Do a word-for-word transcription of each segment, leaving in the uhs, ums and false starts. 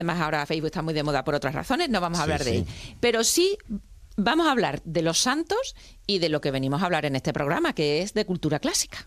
además ahora Facebook está muy de moda por otras razones, no vamos a Sí, hablar de sí. él. Pero sí vamos a hablar de los santos y de lo que venimos a hablar en este programa, que es de cultura clásica.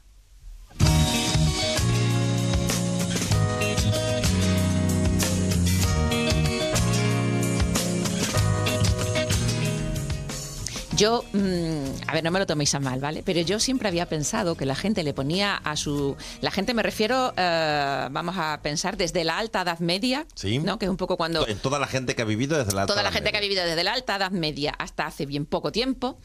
Yo, mmm, a ver, no me lo toméis a mal, ¿vale? Pero yo siempre había pensado que la gente le ponía a su... La gente me refiero, eh, vamos a pensar, desde la Alta Edad Media, Sí. ¿no? Que es un poco cuando... En toda la gente que ha vivido desde la Alta Toda la Edad gente que ha Media. vivido desde la Alta Edad Media hasta hace bien poco tiempo,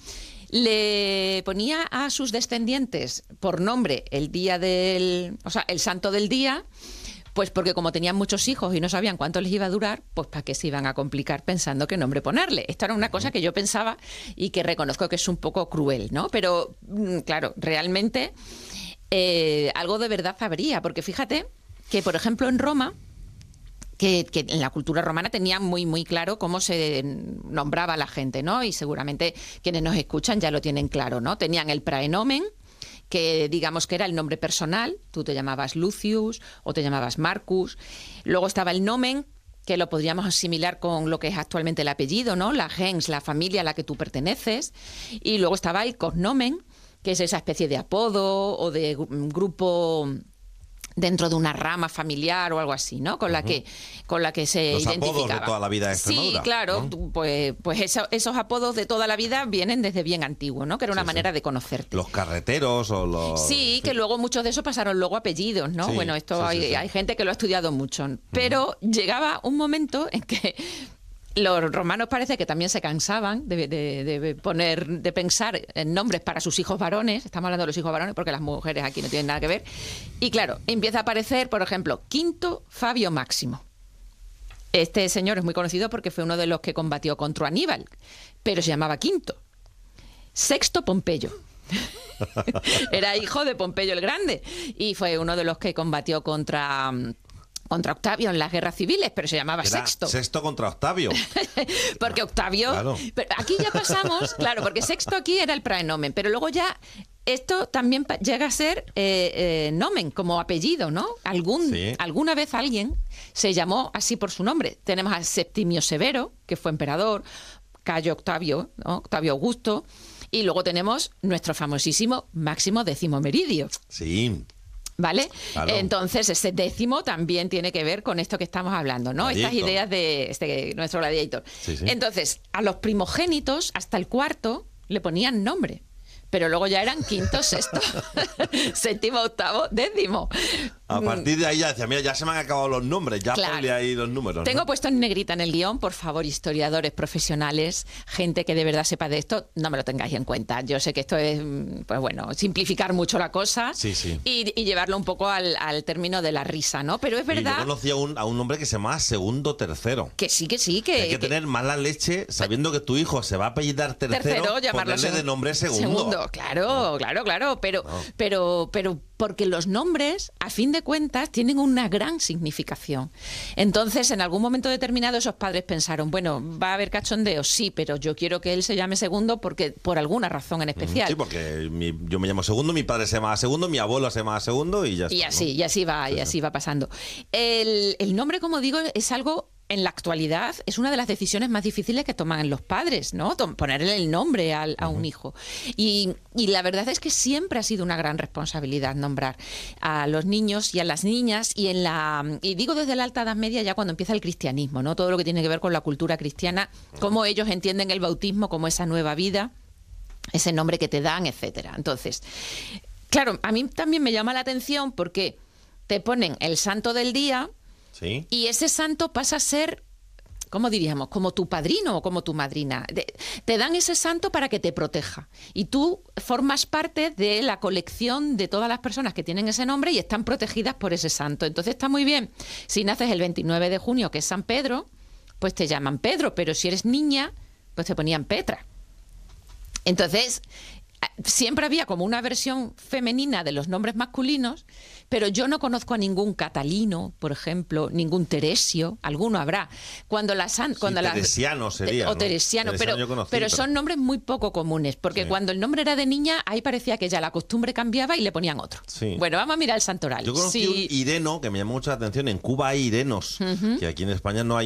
le ponía a sus descendientes por nombre el día del... O sea, el santo del día... Pues porque como tenían muchos hijos y no sabían cuánto les iba a durar, pues para qué se iban a complicar pensando qué nombre ponerle. Esto era una cosa que yo pensaba y que reconozco que es un poco cruel, ¿no? Pero, claro, realmente eh, algo de verdad habría, porque fíjate que, por ejemplo, en Roma, que, que en la cultura romana tenían muy, muy claro cómo se nombraba a la gente, ¿no? Y seguramente quienes nos escuchan ya lo tienen claro, ¿no? Tenían el praenomen, que digamos que era el nombre personal, tú te llamabas Lucius o te llamabas Marcus. Luego estaba el nomen, que lo podríamos asimilar con lo que es actualmente el apellido, ¿no? La gens, la familia a la que tú perteneces. Y luego estaba el cognomen, que es esa especie de apodo o de grupo dentro de una rama familiar o algo así, ¿no? Con la que con la que se Los identificaba. apodos de toda la vida de Extremadura. Sí, claro, ¿no? tú, pues, pues eso, esos apodos de toda la vida vienen desde bien antiguo, ¿no? Que era una Sí, manera sí. de conocerte. Los carreteros o los... Sí, que luego muchos de esos pasaron luego a apellidos, ¿no? Sí, bueno, esto sí, sí, hay, sí. hay gente que lo ha estudiado mucho, pero uh-huh. llegaba un momento en que los romanos parece que también se cansaban de, de, de poner, de pensar en nombres para sus hijos varones. Estamos hablando de los hijos varones porque las mujeres aquí no tienen nada que ver. Y claro, empieza a aparecer, por ejemplo, Quinto Fabio Máximo. Este señor es muy conocido porque fue uno de los que combatió contra Aníbal, pero se llamaba Quinto. Sexto Pompeyo. Era hijo de Pompeyo el Grande y fue uno de los que combatió contra... contra Octavio en las guerras civiles, pero se llamaba Era Sexto. Sexto contra Octavio. Porque Octavio... Claro. Pero aquí ya pasamos, claro, porque Sexto aquí era el praenomen, pero luego ya esto también llega a ser eh, eh, nomen, como apellido, ¿no? Algún, Sí. Alguna vez alguien se llamó así por su nombre. Tenemos a Septimio Severo, que fue emperador, Cayo Octavio, ¿no? Octavio Augusto, y luego tenemos nuestro famosísimo Máximo Décimo Meridio. Sí. ¿Vale? Claro. Entonces, ese décimo también tiene que ver con esto que estamos hablando, ¿no? Gladiator. Estas ideas de este, nuestro gladiator. Sí, sí. Entonces, a los primogénitos, hasta el cuarto, le ponían nombre. Pero luego ya eran quinto, sexto, séptimo, octavo, décimo. A partir de ahí ya decía, mira, ya se me han acabado los nombres, ya Claro. ponle ahí los números. Tengo ¿no? puesto en negrita en el guión, por favor, historiadores profesionales, gente que de verdad sepa de esto, no me lo tengáis en cuenta. Yo sé que esto es, pues bueno, simplificar mucho la cosa Sí, sí. Y, y llevarlo un poco al, al término de la risa, ¿no? Pero es Y yo verdad conocí a un, a un hombre que se llamaba Segundo Tercero. que sí, que sí, que... Hay que tener mala leche sabiendo que tu hijo se va a apellidar tercero, Tercero, llamarlo ponerle de segundo. nombre segundo. Segundo, claro, claro, claro, pero, No. pero, pero porque los nombres, a fin de cuentas, tienen una gran significación. Entonces, en algún momento determinado, esos padres pensaron, bueno, va a haber cachondeo, sí, pero yo quiero que él se llame Segundo porque por alguna razón en especial. Sí, porque mi- yo me llamo Segundo, mi padre se llama Segundo, mi abuelo se llama Segundo y ya está. Y ¿no? así, y así va, Sí, y sí. así va pasando. El, el nombre, como digo, es algo, en la actualidad, es una de las decisiones más difíciles que toman los padres, ¿no? Tom- Ponerle el nombre al, a un hijo. Y, y la verdad es que siempre ha sido una gran responsabilidad nombrar a los niños y a las niñas, y en la y digo desde la Alta Edad Media, ya cuando empieza el cristianismo, ¿no? Todo lo que tiene que ver con la cultura cristiana, cómo ellos entienden el bautismo como esa nueva vida, ese nombre que te dan, etcétera. Entonces, claro, a mí también me llama la atención porque te ponen el santo del día Sí. y ese santo pasa a ser, ¿cómo diríamos? Como tu padrino o como tu madrina. De- te dan ese santo para que te proteja. Y tú formas parte de la colección de todas las personas que tienen ese nombre y están protegidas por ese santo. Entonces está muy bien. Si naces el veintinueve de junio, que es San Pedro, pues te llaman Pedro. Pero si eres niña, pues te ponían Petra. Entonces, siempre había como una versión femenina de los nombres masculinos, pero yo no conozco a ningún Catalino, por ejemplo, ningún Teresio, alguno habrá. Cuando las san- Sí, cuando las- Teresiano sería, o ¿no? Teresiano, Teresiano pero, yo conocí, pero pero- son nombres muy poco comunes, porque Sí. cuando el nombre era de niña, ahí parecía que ya la costumbre cambiaba y le ponían otro. Sí. Bueno, vamos a mirar el santoral. Yo conocí Sí. un Ireno que me llamó mucho la atención. En Cuba hay Irenos, que aquí en España no hay